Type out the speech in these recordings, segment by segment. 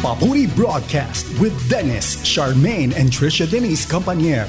Papuri Broadcast with Dennis, Charmaine, and Trisha Denise Campanier.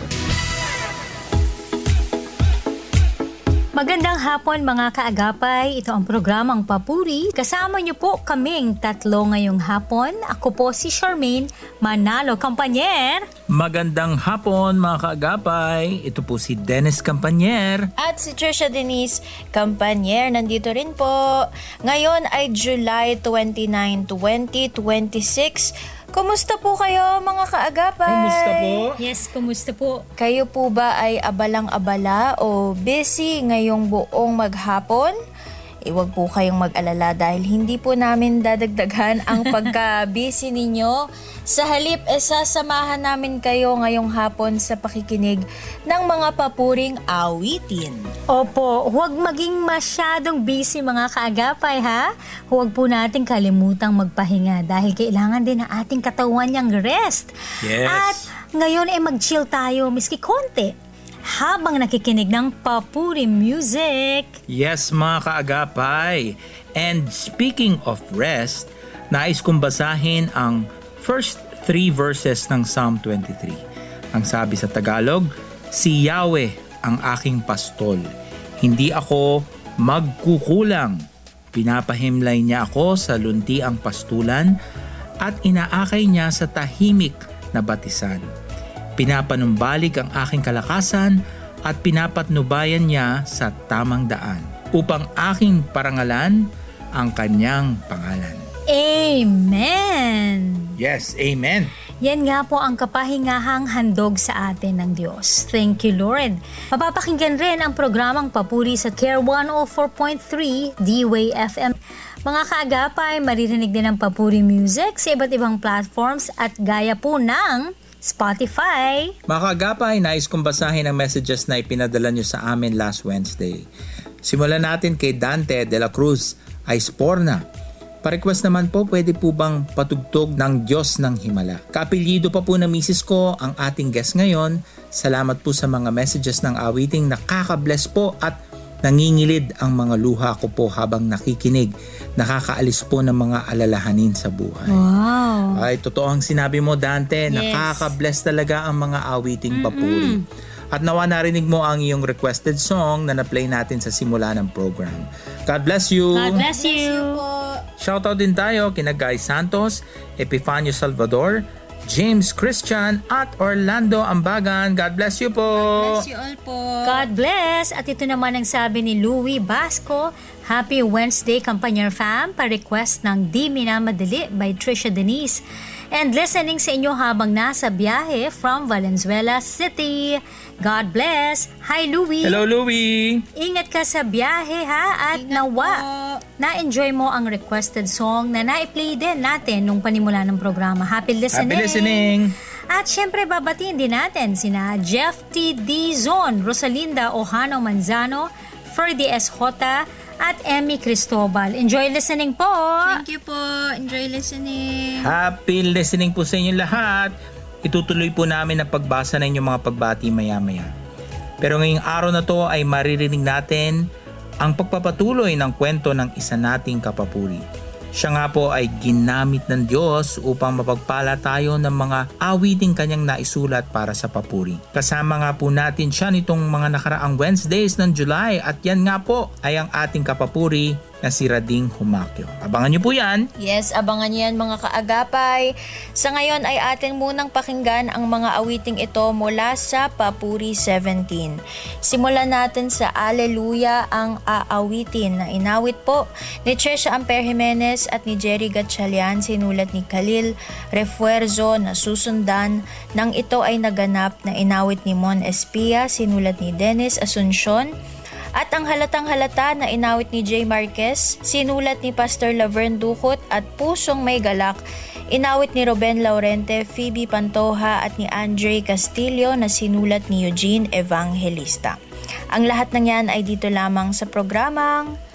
Magandang hapon mga kaagapay, ito ang programang Papuri. Kasama niyo po kaming tatlo ngayong hapon. Ako po si Charmaine Manalo Campanier. Magandang hapon mga kaagapay, ito po si Dennis Campanier. At si Trisha Denise Campanier, nandito rin po. Ngayon ay July 29, 2026. Kumusta po kayo mga kaagapay? Kumusta po? Yes, kumusta po? Kayo po ba ay abalang-abala o busy ngayong buong maghapon? Huwag po kayong mag-alala dahil hindi po namin dadagdagan ang pagka-busy ninyo. Sa halip, sasamahan namin kayo ngayong hapon sa pakikinig ng mga papuring awitin. Opo, huwag maging masyadong busy mga kaagapay ha. Huwag po natin kalimutang magpahinga dahil kailangan din ng ating katawan niyang rest. Yes. At ngayon ay mag-chill tayo miski konti habang nakikinig ng Papuri Music. Yes mga kaagapay. And speaking of rest, nais kong basahin ang first 3 verses ng Psalm 23. Ang sabi sa Tagalog, si Yahweh ang aking pastol. Hindi ako magkukulang. Pinapahimlay niya ako sa luntiang pastulan at inaakay niya sa tahimik na batisan. Pinapanumbalik ang aking kalakasan at pinapatnubayan niya sa tamang daan upang aking parangalan ang kanyang pangalan. Amen! Yes, amen. Yan nga po ang kapahingahang handog sa atin ng Diyos. Thank you, Lord. Mapapakinggan rin ang programang Papuri sa Care 104.3 D-Way FM. Mga kaagapay, maririnig din ang Papuri Music sa iba't ibang platforms at gaya po ng Spotify. Mga kaagapay, nais kong basahin ang messages na ipinadala nyo sa amin last Wednesday. Simulan natin kay Dante de la Cruz Aisporna. Pa-request naman po, pwede po bang patugtog ng Diyos ng Himala? Kaapelyido pa po na misis ko ang ating guest ngayon. Salamat po sa mga messages ng awiting, nakaka-bless po at nangingilid ang mga luha ko po habang nakikinig. Nakakaalis po ng mga alalahanin sa buhay. Wow! Ay, totoo ang sinabi mo, Dante. Yes. Nakaka-bless talaga ang mga awiting papuri. At nawa narinig mo ang iyong requested song na na-play natin sa simula ng program. God bless you! God bless you! Shoutout din tayo kina Guy Santos, Epifanio Salvador, James Christian at Orlando Ambagan. God bless you po! Bless you all po. God bless! At ito naman ang sabi ni Louie Basco. Happy Wednesday, Campanier fam. Pa-request ng Di Minamadali by Trisha Denise. And listening sa inyo habang nasa biyahe from Valenzuela City. God bless! Hi Louie! Hello, Louie! Ingat ka sa biyahe ha at Ingat nawa po. na-enjoy mo ang requested song na na-play din natin nung panimula ng programa. Happy listening! Happy listening! At syempre babatiin din natin sina Jeff T. Dizon, Rosalinda Ohano Manzano, Ferdy S. Hota, at Emmy Cristobal. Enjoy listening po! Thank you po. Enjoy listening. Happy listening po sa inyo lahat. Itutuloy po namin ang pagbasa ng inyong mga pagbati maya-maya. Pero ngayong araw na to ay maririnig natin ang pagpapatuloy ng kwento ng isa nating kapapuri. Siya nga po ay ginamit ng Diyos upang mapagpala tayo ng mga awiting kanyang naisulat para sa papuri. Kasama nga po natin siya nitong mga nakaraang Wednesdays ng July at yan nga po ay ang ating kapapuri na si Rading Humakyo. Abangan niyo po yan. Yes, abangan niyo yan mga kaagapay. Sa ngayon ay atin munang pakinggan ang mga awiting ito mula sa Papuri 17. Simulan natin sa Alleluia ang aawitin na inawit po ni Trisha Amper Jimenez at ni Jerry Gatchalian, sinulat ni Khalil Refuerzo na susundan nang ito ay naganap na inawit ni Mon Espia, sinulat ni Dennis Asuncion. At ang halatang halata na inawit ni Jay Marquez, sinulat ni Pastor Laverne Ducot at Pusong May Galak, inawit ni Ruben Laurente, Phoebe Pantoja at ni Andre Castillo na sinulat ni Eugene Evangelista. Ang lahat ng yan ay dito lamang sa programang